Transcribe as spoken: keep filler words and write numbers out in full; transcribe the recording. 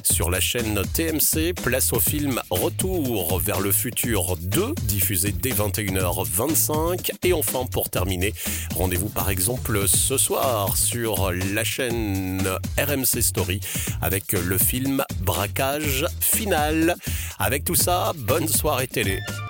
Sur la chaîne T M C, place au film Retour vers le futur deux, diffusé dès vingt et une heures vingt-cinq. Et enfin, pour terminer, rendez-vous par exemple ce soir sur la chaîne R M C Story avec le film Braquage final. Avec tout ça, bonne soirée télé.